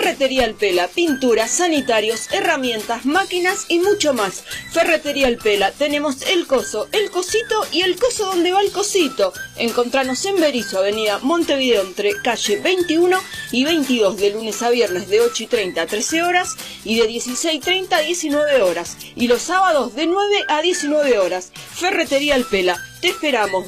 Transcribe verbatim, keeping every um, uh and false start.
Ferretería El Pela, pinturas, sanitarios, herramientas, máquinas y mucho más. Ferretería El Pela, tenemos el coso, el cosito y el coso donde va el cosito. Encontranos en Berisso, avenida Montevideo, entre calle veintiuno y veintidós, de lunes a viernes de ocho y treinta a trece horas y de dieciséis y treinta a diecinueve horas. Y los sábados de nueve a diecinueve horas. Ferretería El Pela, te esperamos.